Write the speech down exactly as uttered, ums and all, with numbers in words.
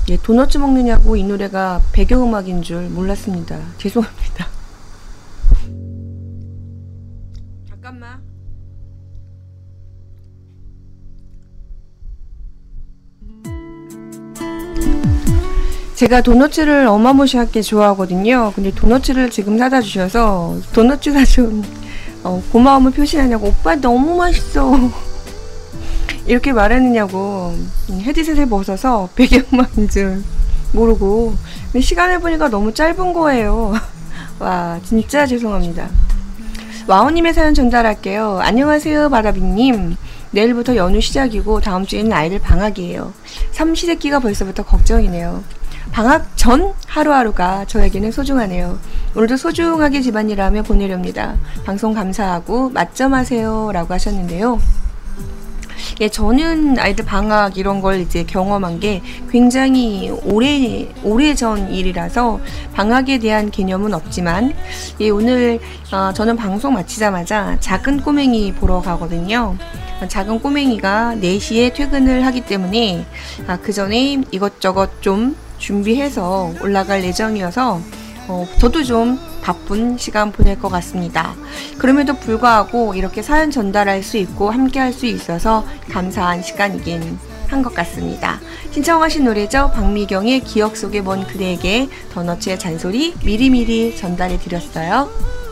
예, 도넛 먹느냐고 이 노래가 배경음악인 줄 몰랐습니다. 죄송합니다. 잠깐만. 제가 도넛을 어마무시하게 좋아하거든요. 근데 도넛을 지금 사다 주셔서 도넛 사준 어, 고마움을 표시하냐고 오빠 너무 맛있어 이렇게 말했느냐고 헤드셋을 벗어서 배경음악인 줄 모르고 근데 시간을 보니까 너무 짧은 거예요. 와 진짜 죄송합니다. 와우님의 사연 전달할게요. 안녕하세요 바다비님. 내일부터 연휴 시작이고 다음 주에는 아이들 방학이에요. 삼시세끼가 벌써부터 걱정이네요. 방학 전 하루하루가 저에게는 소중하네요. 오늘도 소중하게 집안일하며 보내렵니다. 방송 감사하고 맛점하세요 라고 하셨는데요. 예, 저는 아이들 방학 이런 걸 이제 경험한 게 굉장히 오래, 오래 전 일이라서 방학에 대한 개념은 없지만, 예, 오늘, 어, 저는 방송 마치자마자 작은 꼬맹이 보러 가거든요. 작은 꼬맹이가 네 시에 퇴근을 하기 때문에, 아, 그 전에 이것저것 좀 준비해서 올라갈 예정이어서, 어, 저도 좀 바쁜 시간 보낼 것 같습니다. 그럼에도 불구하고 이렇게 사연 전달할 수 있고 함께 할 수 있어서 감사한 시간이긴 한 것 같습니다. 신청하신 노래죠. 박미경의 기억 속에 먼 그대에게 더너츠의 잔소리 미리미리 전달해 드렸어요.